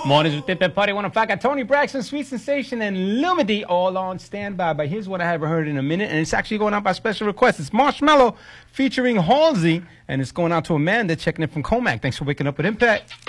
Mornings with Dip and Party 105. Got Tony Braxton, Sweet Sensation, and Lumity all on standby. But here's what I haven't heard in a minute, and it's actually going out by special request. It's Marshmello featuring Halsey, and it's going out to Amanda checking in from Comac. Thanks for waking up with Impact.